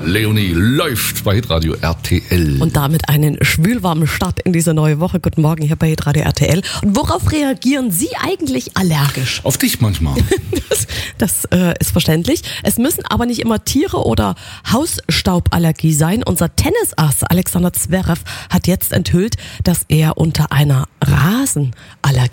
Leonie läuft bei Hitradio RTL. Und damit einen schwülwarmen Start in diese neue Woche. Guten Morgen hier bei Hitradio RTL. Und worauf reagieren Sie eigentlich allergisch? Auf dich manchmal. Das ist verständlich. Es müssen aber nicht immer Tiere oder Hausstauballergie sein. Unser Tennisass Alexander Zverev hat jetzt enthüllt, dass er unter einer Rasenallergie